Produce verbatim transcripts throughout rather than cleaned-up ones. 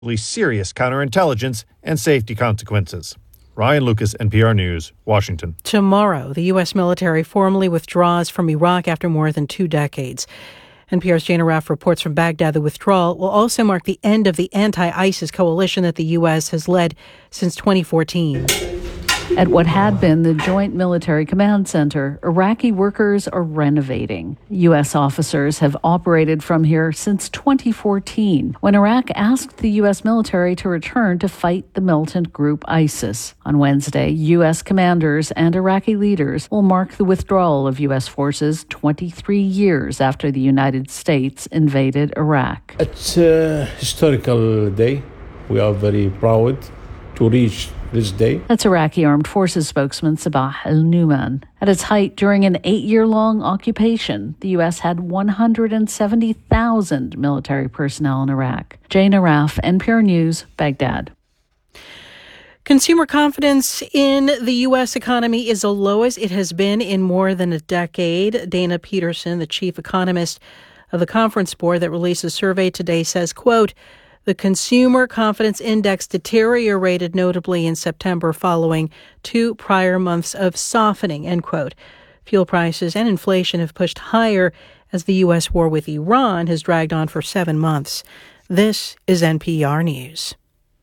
serious counterintelligence and safety consequences. Ryan Lucas, N P R News, Washington. Tomorrow, the U S military formally withdraws from Iraq after more than two decades. N P R's Jane Arraf reports from Baghdad the withdrawal will also mark the end of the anti-ISIS coalition that the U S has led since twenty fourteen. At what had been the Joint Military Command Center, Iraqi workers are renovating. U S officers have operated from here since twenty fourteen, when Iraq asked the U S military to return to fight the militant group ISIS. On Wednesday, U S commanders and Iraqi leaders will mark the withdrawal of U S forces twenty-three years after the United States invaded Iraq. It's a historical day. We are very proud to reach this day. That's Iraqi Armed Forces spokesman Sabah al-Numan. At its height during an eight-year-long occupation, the U S had one hundred seventy thousand military personnel in Iraq. Jane Arraf, N P R News, Baghdad. Consumer confidence in the U S economy is the lowest it has been in more than a decade. Dana Peterson, the chief economist of the Conference Board that released a survey today, says, quote, the Consumer Confidence Index deteriorated notably in September following two prior months of softening, end quote. Fuel prices and inflation have pushed higher as the U S war with Iran has dragged on for seven months. This is N P R News.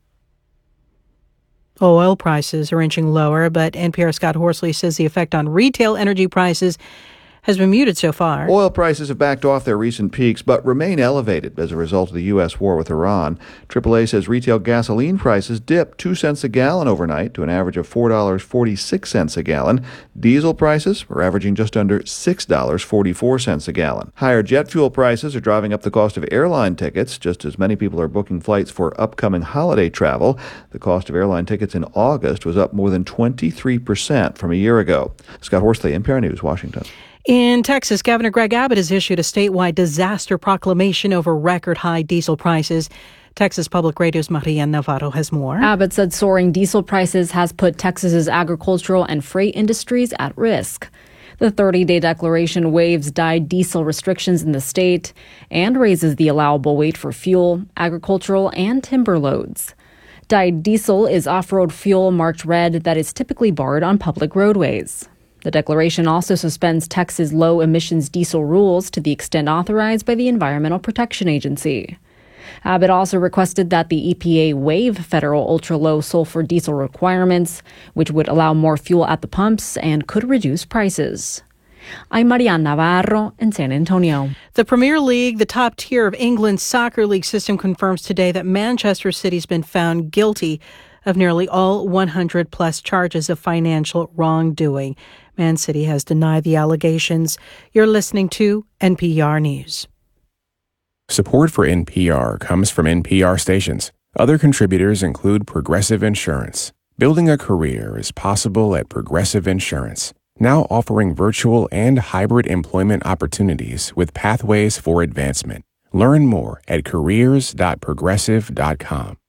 Oil prices are inching lower, but N P R's Scott Horsley says the effect on retail energy prices has been muted so far. Oil prices have backed off their recent peaks, but remain elevated as a result of the U S war with Iran. triple A says retail gasoline prices dipped two cents a gallon overnight to an average of four dollars and forty-six cents a gallon. Diesel prices are averaging just under six dollars and forty-four cents a gallon. Higher jet fuel prices are driving up the cost of airline tickets, just as many people are booking flights for upcoming holiday travel. The cost of airline tickets in August was up more than twenty-three percent from a year ago. Scott Horsley, N P R News, Washington. In Texas, Governor Greg Abbott has issued a statewide disaster proclamation over record-high diesel prices. Texas Public Radio's Maria Navarro has more. Abbott said soaring diesel prices has put Texas's agricultural and freight industries at risk. The thirty-day declaration waives dyed diesel restrictions in the state and raises the allowable weight for fuel, agricultural, and timber loads. Dyed diesel is off-road fuel marked red that is typically barred on public roadways. The declaration also suspends Texas low-emissions diesel rules to the extent authorized by the Environmental Protection Agency. Abbott also requested that the E P A waive federal ultra-low sulfur diesel requirements, which would allow more fuel at the pumps and could reduce prices. I'm Mariana Navarro in San Antonio. The Premier League, the top tier of England's soccer league system, confirms today that Manchester City's been found guilty of nearly all one hundred plus charges of financial wrongdoing. Man City has denied the allegations. You're listening to N P R News. Support for N P R comes from N P R stations. Other contributors include Progressive Insurance. Building a career is possible at Progressive Insurance, now offering virtual and hybrid employment opportunities with pathways for advancement. Learn more at careers dot progressive dot com.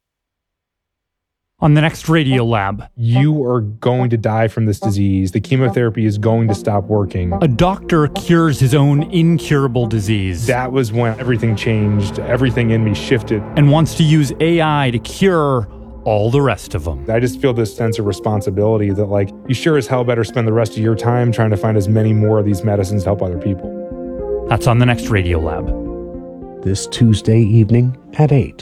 On the next Radio Lab. You are going to die from this disease. The chemotherapy is going to stop working. A doctor cures his own incurable disease. That was when everything changed. Everything in me shifted. And wants to use A I to cure all the rest of them. I just feel this sense of responsibility that, like, you sure as hell better spend the rest of your time trying to find as many more of these medicines to help other people. That's on the next Radio Lab. This Tuesday evening at eight.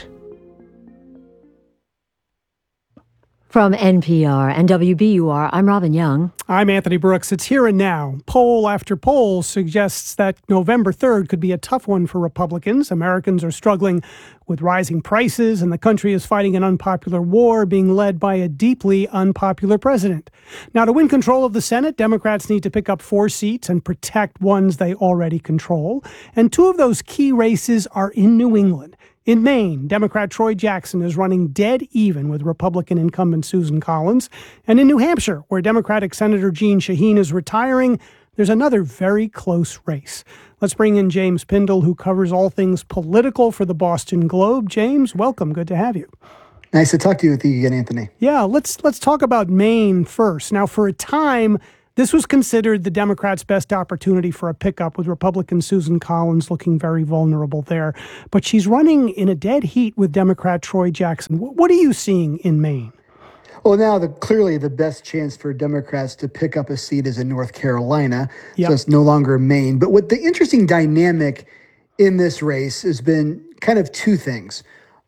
From N P R and W B U R, I'm Robin Young. I'm Anthony Brooks. It's Here and Now. Poll after poll suggests that November third could be a tough one for Republicans. Americans are struggling with rising prices, and the country is fighting an unpopular war being led by a deeply unpopular president. Now, to win control of the Senate, Democrats need to pick up four seats and protect ones they already control. And two of those key races are in New England. In Maine, Democrat Troy Jackson is running dead even with Republican incumbent Susan Collins. And in New Hampshire, where Democratic Senator Jeanne Shaheen is retiring, there's another very close race. Let's bring in James Pindell, who covers all things political for the Boston Globe. James, welcome. Good to have you. Nice to talk to you with you again, Anthony. Yeah, let's let's talk about Maine first. Now, for a time, This was considered the Democrats' best opportunity for a pickup, with Republican Susan Collins looking very vulnerable there. But she's running in a dead heat with Democrat Troy Jackson. What are you seeing in Maine? Well, now the, clearly the best chance for Democrats to pick up a seat is in North Carolina, yep. So it's no longer Maine. But what the interesting dynamic in this race has been kind of two things.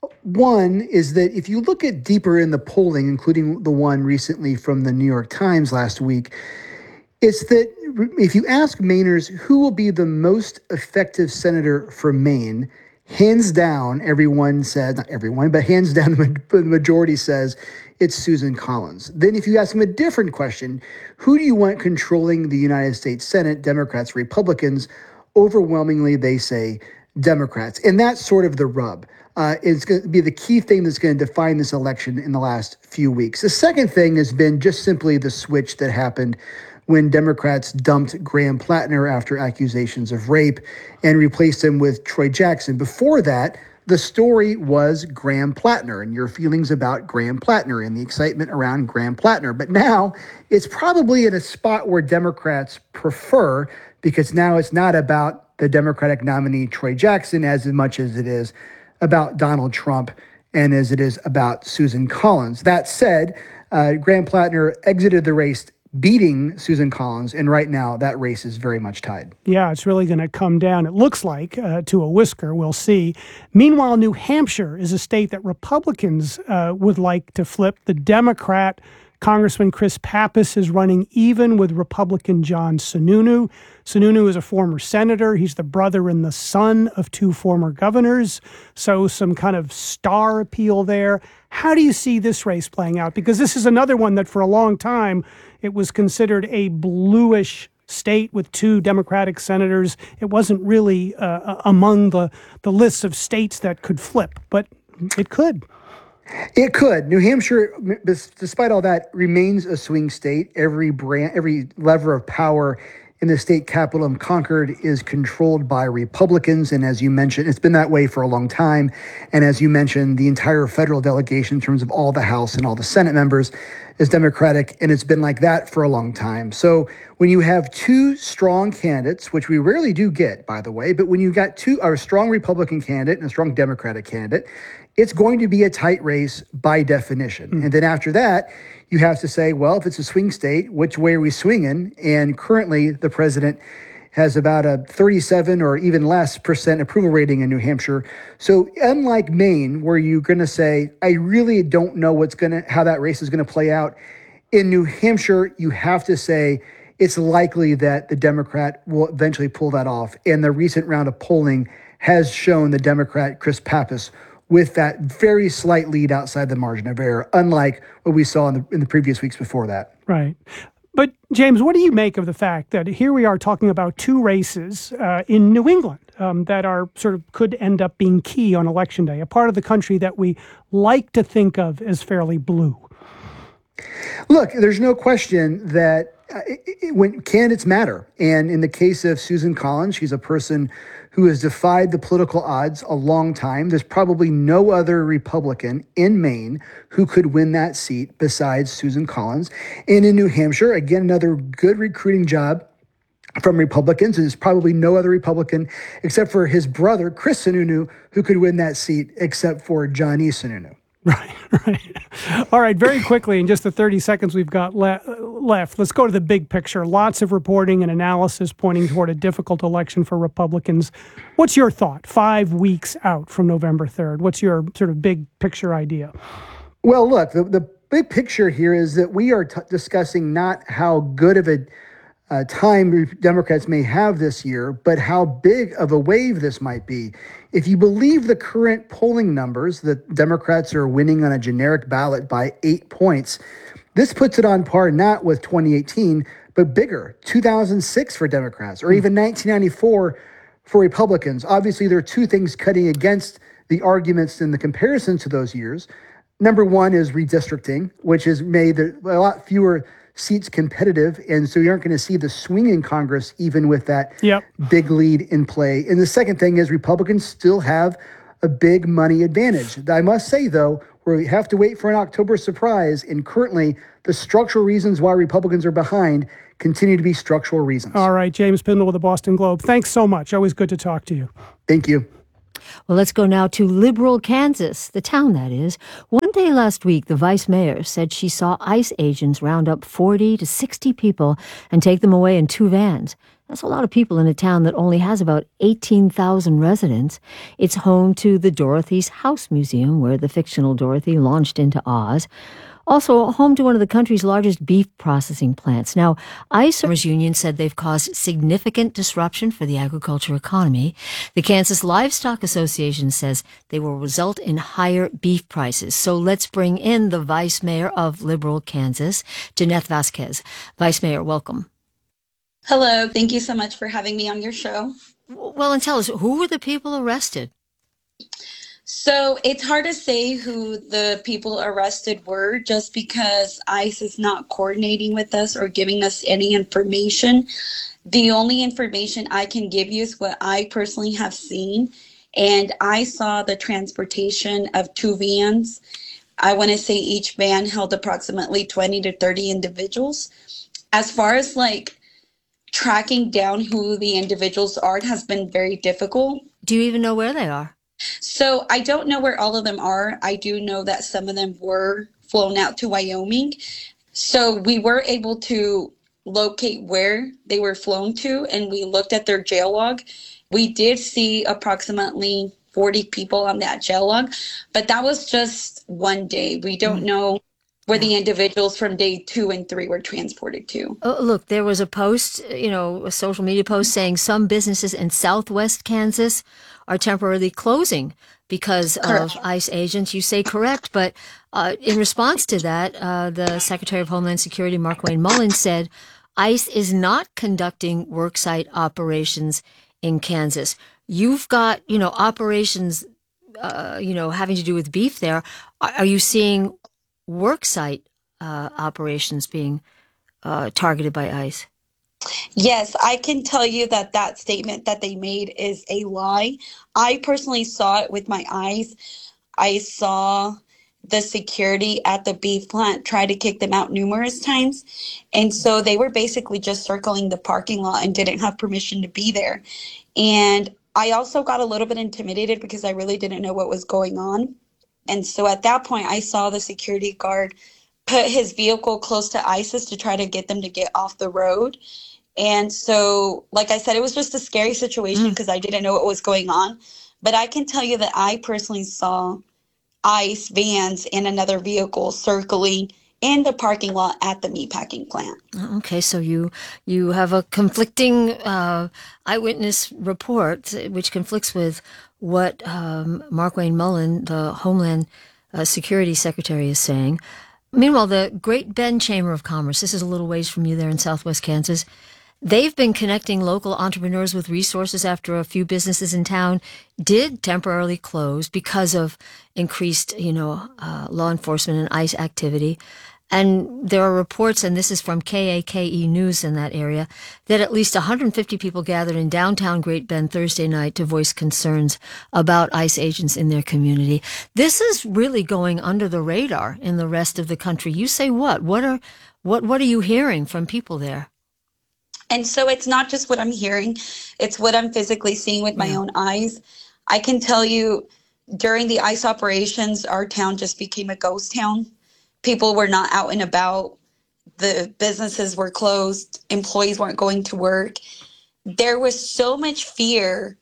One is that if you look at deeper in the polling, including the one recently from the New York Times last week, it's that if you ask Mainers who will be the most effective senator for Maine, hands down, everyone said, not everyone, but hands down, the majority says it's Susan Collins. Then if you ask them a different question, who do you want controlling the United States Senate, Democrats, Republicans? Overwhelmingly, they say Democrats. And that's sort of the rub. Uh, it's going to be the key thing that's going to define this election in the last few weeks. The second thing has been just simply the switch that happened when Democrats dumped Graham Plattner after accusations of rape and replaced him with Troy Jackson. Before that, the story was Graham Plattner and your feelings about Graham Plattner and the excitement around Graham Plattner. But now it's probably in a spot where Democrats prefer, because now it's not about the Democratic nominee Troy Jackson as much as it is about Donald Trump and as it is about Susan Collins. That said, uh, Graham Plattner exited the race beating Susan Collins, and right now that race is very much tied. Yeah, it's really going to come down, it looks like, uh, to a whisker. We'll see. Meanwhile, New Hampshire is a state that Republicans uh, would like to flip. The Democrat Congressman Chris Pappas is running even with Republican John Sununu. Sununu is a former senator. He's the brother and the son of two former governors. So some kind of star appeal there. How do you see this race playing out? Because this is another one that for a long time, it was considered a bluish state with two Democratic senators. It wasn't really uh, among the, the lists of states that could flip, but it could. It could. New Hampshire, despite all that, remains a swing state. Every brand, every lever of power in the state capital of Concord is controlled by Republicans. And as you mentioned, it's been that way for a long time. And as you mentioned, the entire federal delegation in terms of all the House and all the Senate members is Democratic. And it's been like that for a long time. So when you have two strong candidates, which we rarely do get, by the way, but when you got two, a strong Republican candidate and a strong Democratic candidate, it's going to be a tight race by definition. Mm. And then after that, you have to say, well, if it's a swing state, which way are we swinging? And currently, the president has about a thirty-seven or even less percent approval rating in New Hampshire. So unlike Maine, where you're going to say, I really don't know what's going to, how that race is going to play out, in New Hampshire, you have to say it's likely that the Democrat will eventually pull that off. And the recent round of polling has shown the Democrat, Chris Pappas, with that very slight lead outside the margin of error, unlike what we saw in the, in the previous weeks before that. Right. But, James, what do you make of the fact that here we are talking about two races uh, in New England um, that are sort of could end up being key on Election Day, a part of the country that we like to think of as fairly blue? Look, there's no question that uh, it, it, when candidates matter. And in the case of Susan Collins, she's a person who has defied the political odds a long time. There's probably no other Republican in Maine who could win that seat besides Susan Collins. And in New Hampshire, again, another good recruiting job from Republicans. And there's probably no other Republican except for his brother, Chris Sununu, who could win that seat except for Johnny Sununu. Right, right. All right, very quickly, in just the thirty seconds we've got le- left, let's go to the big picture. Lots of reporting and analysis pointing toward a difficult election for Republicans. What's your thought five weeks out from November third? What's your sort of big picture idea? Well, look, the, the big picture here is that we are t- discussing not how good of a uh, time Democrats may have this year, but how big of a wave this might be. If you believe the current polling numbers, that Democrats are winning on a generic ballot by eight points, this puts it on par not with twenty eighteen, but bigger, two thousand six for Democrats, or even nineteen ninety-four for Republicans. Obviously, there are two things cutting against the arguments in the comparison to those years. Number one is redistricting, which has made a lot fewer seats competitive, and so you aren't going to see the swing in Congress even with that yep. big lead in play. And the second thing is Republicans still have a big money advantage. I must say, though, we have to wait for an October surprise. And currently, the structural reasons why Republicans are behind continue to be structural reasons. All right, James Pindell with the Boston Globe. Thanks so much. Always good to talk to you. Thank you. Well, let's go now to Liberal, Kansas, the town that is. One day last week, the vice mayor said she saw ICE agents round up forty to sixty people and take them away in two vans. That's a lot of people in a town that only has about eighteen thousand residents. It's home to the Dorothy's House Museum, where the fictional Dorothy launched into Oz. Also home to one of the country's largest beef processing plants. Now, ICE Union said they've caused significant disruption for the agriculture economy. The Kansas Livestock Association says they will result in higher beef prices. So let's bring in the Vice Mayor of Liberal, Kansas, Jeanette Vasquez. Vice Mayor, welcome. Hello. Thank you so much for having me on your show. Well, and tell us, who were the people arrested? So it's hard to say who the people arrested were just because ICE is not coordinating with us or giving us any information. The only information I can give you is what I personally have seen. And I saw the transportation of two vans. I want to say each van held approximately twenty to thirty individuals. As far as like tracking down who the individuals are, it has been very difficult. Do you even know where they are? So I don't know where all of them are. I do know that some of them were flown out to Wyoming. So we were able to locate where they were flown to, and we looked at their jail log. We did see approximately forty people on that jail log, but that was just one day. We don't know where the individuals from day two and three were transported to. Oh, look, there was a post, you know, a social media post saying some businesses in southwest Kansas are temporarily closing because Correct. of ICE agents. You say correct, but uh, in response to that, uh, the Secretary of Homeland Security, Markwayne Mullin, said ICE is not conducting worksite operations in Kansas. You've got, you know, operations, uh, you know, having to do with beef there. Are, are you seeing worksite uh, operations being uh, targeted by ICE? Yes, I can tell you that that statement that they made is a lie. I personally saw it with my eyes. I saw the security at the beef plant try to kick them out numerous times. And so they were basically just circling the parking lot and didn't have permission to be there. And I also got a little bit intimidated because I really didn't know what was going on. And so at that point, I saw the security guard put his vehicle close to ISIS to try to get them to get off the road. And so, like I said, it was just a scary situation because mm. I didn't know what was going on. But I can tell you that I personally saw ICE vans and another vehicle circling in the parking lot at the meatpacking plant. Okay, so you you have a conflicting uh, eyewitness report, which conflicts with what um, Markwayne Mullin, the Homeland uh, Security Secretary, is saying. Meanwhile, the Great Bend Chamber of Commerce, this is a little ways from you there in southwest Kansas, they've been connecting local entrepreneurs with resources after a few businesses in town did temporarily close because of increased, you know, uh, law enforcement and ICE activity. And there are reports, and this is from K A K E News in that area, that at least one hundred fifty people gathered in downtown Great Bend Thursday night to voice concerns about ICE agents in their community. This is really going under the radar in the rest of the country. You say what? What are what what are you hearing from people there? And so it's not just what I'm hearing, it's what I'm physically seeing with my yeah. own eyes. I can tell you during the ICE operations, our town just became a ghost town. People were not out and about. The businesses were closed. Employees weren't going to work. There was so much fear.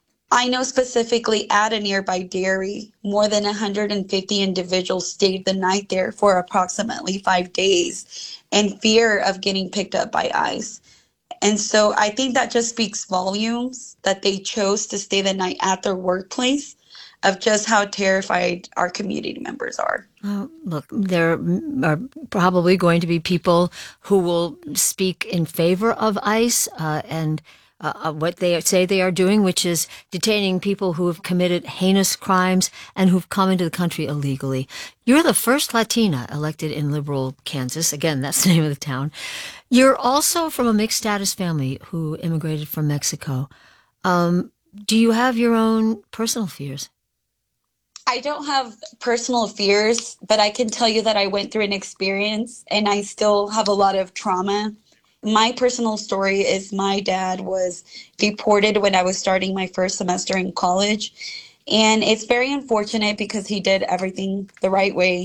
I know specifically at a nearby dairy, more than one hundred fifty individuals stayed the night there for approximately five days in fear of getting picked up by ICE. And so I think that just speaks volumes that they chose to stay the night at their workplace, of just how terrified our community members are. Uh, look, there are probably going to be people who will speak in favor of ICE uh, and uh, what they say they are doing, which is detaining people who have committed heinous crimes and who've come into the country illegally. You're the first Latina elected in liberal Kansas. Again, that's the name of the town. You're also from a mixed status family who immigrated from Mexico. Um, do you have your own personal fears? I don't have personal fears, but I can tell you that I went through an experience and I still have a lot of trauma. My personal story is my dad was deported when I was starting my first semester in college. And it's very unfortunate because he did everything the right way.